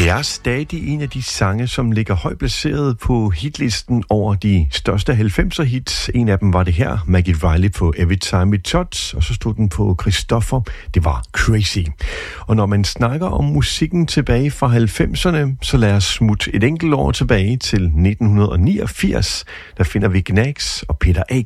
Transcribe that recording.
Det er stadig en af de sange, som ligger højt placeret på hitlisten over de største 90'er hits. En af dem var det her, Maggie Reilly på Every Time We Touch, og så stod den på Christopher. Det var Crazy. Og når man snakker om musikken tilbage fra 90'erne, så lad os smutte et enkelt år tilbage til 1989. Der finder vi Gnags og Peter A.